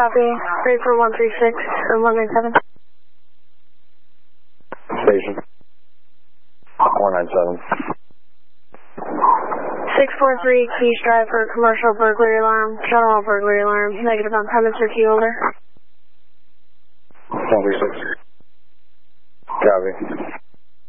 Copy. Ready for 136 or 197. Station. 197. 643 Keyes Drive for commercial burglary alarm, general burglary alarm, negative on premise or key holder. 136. Copy.